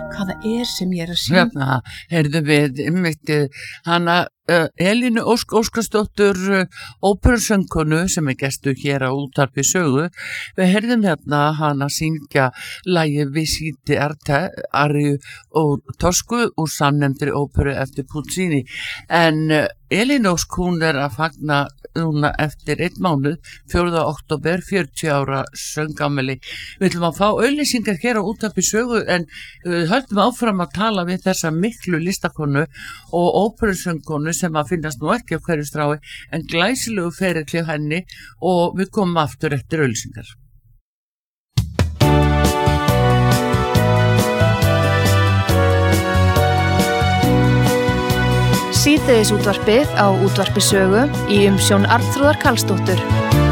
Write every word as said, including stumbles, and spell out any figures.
hvað það er sem ég er að syngja. Hérna, heyrðu við, einmitt, hana uh, Elínu Ósk Óskarsdóttur uh, óperusöngkonu sem er gestu hér á Útvarpi Sögu. Við heyrðum hérna hana syngja lagið Visite Arte, Ariu og Toscu úr samnefndri óperu eftir Puccini. En uh, Elín Ósk, hún er að fagna núna eftir einn mánuð, fjórða október, fjörutíu ára söngamæli. Við ætlum að fá auglýsingar hér á Útvarpi Sögu en við höldum áfram að tala við þessa miklu listakonu og óperusöngkonu sem að finnast nú ekki á hverju strái en glæsilegu ferill hjá henni og við komum aftur eftir auglýsingar. Síðdegisútvarpið á Útvarpi Sögu í umsjón Arnþrúðar Karlsdóttur.